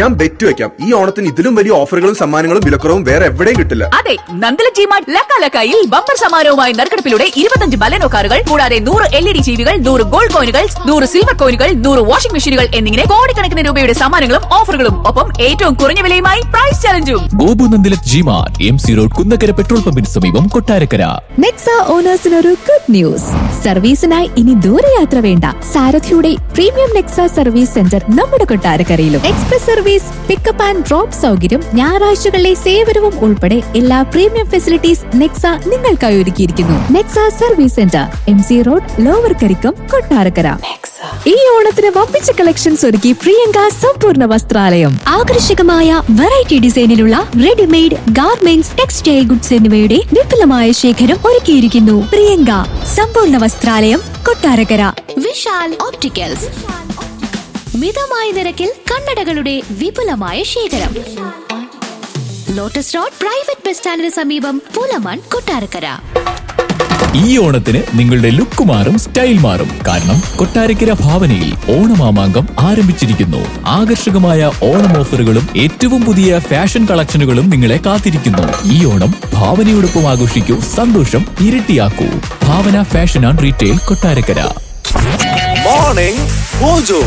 ഞാൻ ബെറ്റ് വെക്കാം, ഈ ഓണത്തിന് ഇതിലും വലിയ ഓഫറുകളും സമ്മാനങ്ങളും വിലക്കുറവും വേറെ എവിടെയും കിട്ടില്ല. അതെ, നന്ദല ജിമാർട്ട് ലക്കാലക്കായിൽ ബമ്പർ സമാരവുമായി നറുക്കെടുപ്പിലൂടെ 25 ബലെനോ കാറുകൾ കൂടാതെ 100 LED ടിവികൾ, 100 ഗോൾഡ് കോയിനുകൾ, 100 സിൽവർ കോയിനുകൾ, 100 വാഷിംഗ് മെഷീനുകൾ എന്നിങ്ങനെ കോടിക്കണക്കിന് രൂപയുടെ സമ്മാനങ്ങളും ഓഫറുകളും, ഒപ്പം ഏറ്റവും കുറഞ്ഞ വിലയുമായി price ചലഞ്ചും. Gopu Nandila G-Mart MC road Kunnakkara petrol പമ്പിന് സമീപം കൊട്ടാരക്കര. Nexa ഓണേഴ്സിനൊരു good news. സർവീസിനായി ഇനി ദൂരയാത്ര വേണ്ട. സാരഥിയുടെ പ്രീമിയം നെക്സ സർവീസ് സെന്റർ നമ്മുടെ കൊട്ടാരക്കരയിലും. Express service, pickup and drop സൗകര്യം, ഞായറാഴ്ചകളിലെ സേവനവും ഉൾപ്പെടെ എല്ലാ പ്രീമിയം ഫെസിലിറ്റീസ് നെക്സ നിങ്ങൾക്കായി ഒരുക്കിയിരിക്കുന്നു. Nexa service centre, MC road, lower Karikkam, Kottarakkara. ഈ ഓണത്തിന് വമ്പിച്ച കളക്ഷൻസ് ഒരുക്കി പ്രിയങ്ക സമ്പൂർണ്ണ വസ്ത്രാലയം. ആകർഷകമായ variety ഡിസൈനിലുള്ള readymade garments, textile goods എന്നിവയുടെ വിപുലമായ ശേഖരം ഒരുക്കിയിരിക്കുന്നു. പ്രിയങ്ക സമ്പൂർണ്ണ വസ്ത്രാലയം, കൊട്ടാരക്കര. വിശാൽ ഓപ്റ്റിക്കൽസ്, മിതമായ നിരക്കിൽ കണ്ണടകളുടെ വിപുലമായ ശേഖരം. ലോട്ടസ് റോഡ് പ്രൈവറ്റ് ബസ് സ്റ്റാൻഡിന് സമീപം, പൂലമൺ, കൊട്ടാരക്കര. ഈ ഓണത്തിന് നിങ്ങളുടെ ലുക്ക് മാറും, സ്റ്റൈൽ മാറും. കാരണം കൊട്ടാരക്കര ഭാവനയിൽ ഓണമാമാങ്കം ആരംഭിച്ചിരിക്കുന്നു. ആകർഷകമായ ഓണം ഓഫറുകളും ഏറ്റവും പുതിയ ഫാഷൻ കളക്ഷനുകളും നിങ്ങളെ കാത്തിരിക്കുന്നു. ഈ ഓണം ഭാവനയോടൊപ്പം ആഘോഷിക്കൂ, സന്തോഷം ഇരട്ടിയാക്കൂ. ഭാവന fashion and retail, Kottarakkara. Morning mojo.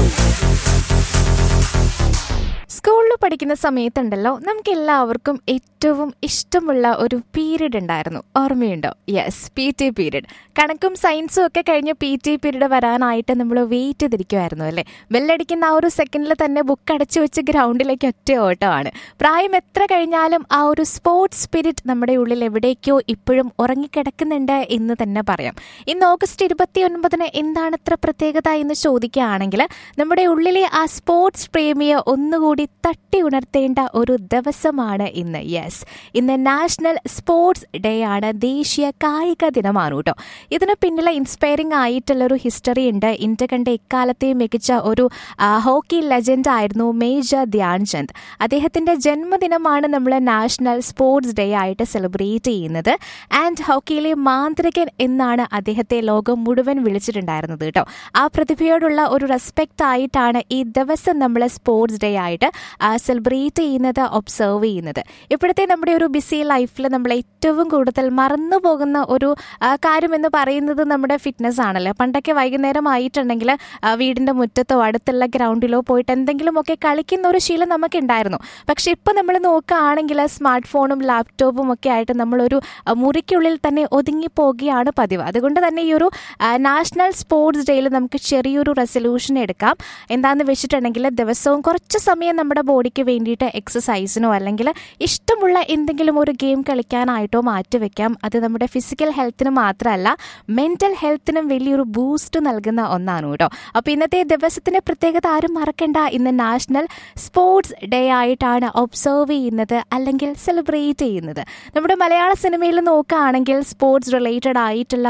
സ്കൂളിൽ പഠിക്കുന്ന സമയത്തുണ്ടല്ലോ, നമുക്ക് എല്ലാവർക്കും ഏറ്റവും ഇഷ്ടമുള്ള ഒരു പീരീഡ് ഉണ്ടായിരുന്നു. ഓർമ്മയുണ്ടോ? Yes, PT period. കണക്കും സയൻസും ഒക്കെ കഴിഞ്ഞ് PT പീരീഡ് വരാനായിട്ട് നമ്മൾ വെയിറ്റ് ചെയ്തിരിക്കുമായിരുന്നു അല്ലേ. ബെല്ലടിക്കുന്ന ആ ഒരു സെക്കൻഡിൽ തന്നെ ബുക്ക് അടച്ചു വെച്ച് ഗ്രൗണ്ടിലേക്ക് ഒറ്റ ഓട്ടമാണ്. പ്രായം എത്ര കഴിഞ്ഞാലും ആ ഒരു സ്പോർട്സ് സ്പിരിറ്റ് നമ്മുടെ ഉള്ളിൽ എവിടേക്കോ ഇപ്പോഴും ഉറങ്ങിക്കിടക്കുന്നുണ്ട് എന്ന് തന്നെ പറയാം. ഇന്ന് ഓഗസ്റ്റ് 29 എന്താണ് ഇത്ര പ്രത്യേകത എന്ന് ചോദിക്കുകയാണെങ്കിൽ, നമ്മുടെ ഉള്ളിലെ ആ സ്പോർട്സ് പ്രേമിയെ ഒന്നുകൂടി തട്ടി ഉണർത്തേണ്ട ഒരു ദിവസമാണ് ഇന്ന്. യെസ്, ഇന്ന് നാഷണൽ സ്പോർട്സ് ഡേ ആണ്, ദേശീയ കായിക ദിനമാണ് കേട്ടോ. ഇതിന് പിന്നിലെ ഇൻസ്പയറിംഗ് ആയിട്ടുള്ള ഒരു ഹിസ്റ്ററി ഉണ്ട്. ഇന്ത്യ കണ്ട എക്കാലത്തെയും മികച്ച ഒരു ഹോക്കി ലെജൻഡ് ആയിരുന്നു മേജർ ധ്യാൻചന്ദ്. അദ്ദേഹത്തിന്റെ ജന്മദിനമാണ് നമ്മൾ നാഷണൽ സ്പോർട്സ് ഡേ ആയിട്ട് സെലിബ്രേറ്റ് ചെയ്യുന്നത്. ആൻഡ് ഹോക്കിയിലെ മാന്ത്രികൻ എന്നാണ് അദ്ദേഹത്തെ ലോകം മുഴുവൻ വിളിച്ചിട്ടുണ്ടായിരുന്നത് കേട്ടോ. ആ പ്രതിഭയോടുള്ള ഒരു റെസ്പെക്റ്റ് ആയിട്ടാണ് ഈ ദിവസം നമ്മൾ സ്പോർട്സ് ഡേ ആയിട്ട് സെലിബ്രേറ്റ് ചെയ്യുന്നത്, ഒബ്സർവ് ചെയ്യുന്നത്. ഇപ്പോഴത്തെ നമ്മുടെ ഒരു ബിസി ലൈഫിൽ നമ്മൾ ഏറ്റവും കൂടുതൽ മറന്നു പോകുന്ന ഒരു കാര്യം എന്ന് പറയുന്നത് നമ്മുടെ ഫിറ്റ്നസ് ആണല്ലോ. പണ്ടൊക്കെ വൈകുന്നേരം ആയിട്ടുണ്ടെങ്കിൽ വീടിൻ്റെ മുറ്റത്തോ അടുത്തുള്ള ഗ്രൗണ്ടിലോ പോയിട്ട് എന്തെങ്കിലുമൊക്കെ കളിക്കുന്ന ഒരു ശീലം നമുക്ക് ഉണ്ടായിരുന്നു. പക്ഷെ ഇപ്പം നമ്മൾ നോക്കുകയാണെങ്കിൽ സ്മാർട്ട് ഫോണും ലാപ്ടോപ്പും ഒക്കെ ആയിട്ട് നമ്മളൊരു മുറിക്കുള്ളിൽ തന്നെ ഒതുങ്ങി പോകുകയാണ് പതിവ്. അതുകൊണ്ട് തന്നെ ഈ ഒരു നാഷണൽ സ്പോർട്സ് ഡേയിൽ നമുക്ക് ചെറിയൊരു റെസൊല്യൂഷൻ എടുക്കാം. എന്താണെന്ന് വെച്ചിട്ടുണ്ടെങ്കിൽ, ദിവസവും കുറച്ച് സമയം നമ്മുടെ ബോഡിക്ക് വേണ്ടിയിട്ട് എക്സസൈസിനോ അല്ലെങ്കിൽ ഇഷ്ടമുള്ള എന്തെങ്കിലും ഒരു ഗെയിം കളിക്കാനായിട്ടോ മാറ്റിവെക്കാം. അത് നമ്മുടെ ഫിസിക്കൽ ഹെൽത്തിന് മാത്രമല്ല, മെൻ്റൽ ഹെൽത്തിനും വലിയൊരു ബൂസ്റ്റ് നൽകുന്ന ഒന്നാണ് കേട്ടോ. അപ്പോൾ ഇന്നത്തെ ദിവസത്തിൻ്റെ പ്രത്യേകത ആരും മറക്കണ്ട. ഇന്ന് നാഷണൽ സ്പോർട്സ് ഡേ ആയിട്ടാണ് ഒബ്സർവ് ചെയ്യുന്നത് അല്ലെങ്കിൽ സെലിബ്രേറ്റ് ചെയ്യുന്നത്. നമ്മുടെ മലയാള സിനിമയിൽ നോക്കുകയാണെങ്കിൽ സ്പോർട്സ് റിലേറ്റഡ് ആയിട്ടുള്ള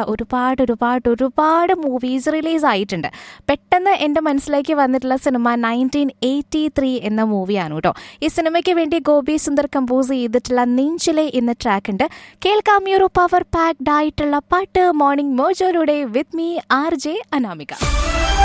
ഒരുപാട് മൂവീസ് റിലീസ് ആയിട്ടുണ്ട്. പെട്ടെന്ന് എൻ്റെ മനസ്സിലേക്ക് വന്നിട്ടുള്ള സിനിമ 1983 എന്ന മൂവിയാണ് കേട്ടോ. ഈ സിനിമയ്ക്ക് വേണ്ടി ഗോപി സുന്ദർ കമ്പോസ് ചെയ്തിട്ടുള്ള നെഞ്ചിലെ എന്ന ട്രാക്ക് ഉണ്ട്. കേൾക്കാം ഈ ഒരു പവർ പാക്ഡ് ആയിട്ടുള്ള പാട്ട് morning മോജോയിലൂടെ with me RJ Anamika.